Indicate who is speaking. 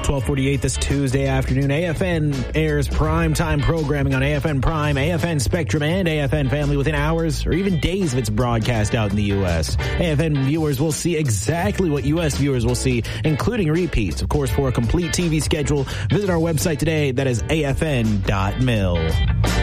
Speaker 1: 12:48 this Tuesday afternoon. AFN airs primetime programming on AFN Prime, AFN Spectrum, and AFN Family within hours or even days of its broadcast out in the U.S. AFN viewers will see exactly what U.S. viewers will see, including repeats. Of course, for a complete TV schedule, visit our website today. That is afn.mil.